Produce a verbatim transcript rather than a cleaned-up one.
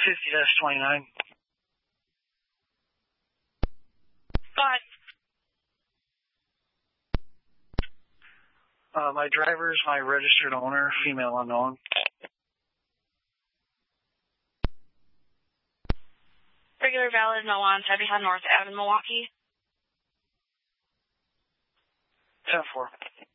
fifty twenty-nine. Bye. Uh, my driver is my registered owner, female unknown. Regular valid, no on, Tebyhan North Ave in Milwaukee. ten four.